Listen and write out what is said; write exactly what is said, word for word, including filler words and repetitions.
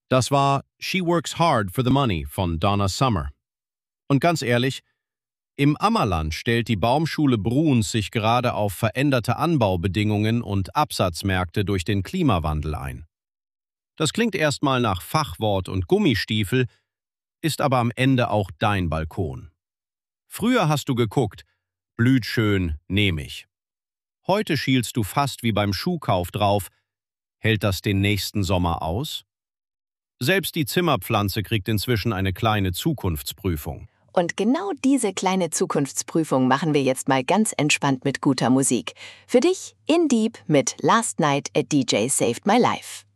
Das war She Works Hard for the Money von Donna Summer. Und ganz ehrlich, im Ammerland stellt die Baumschule Bruns sich gerade auf veränderte Anbaubedingungen und Absatzmärkte durch den Klimawandel ein. Das klingt erstmal nach Fachwort und Gummistiefel, ist aber am Ende auch dein Balkon. Früher hast du geguckt, blüht schön, nehm ich. Heute schielst du fast wie beim Schuhkauf drauf, hält das den nächsten Sommer aus? Selbst die Zimmerpflanze kriegt inzwischen eine kleine Zukunftsprüfung. Und genau diese kleine Zukunftsprüfung machen wir jetzt mal ganz entspannt mit guter Musik. Für dich In Deep mit Last Night a D J Saved My Life.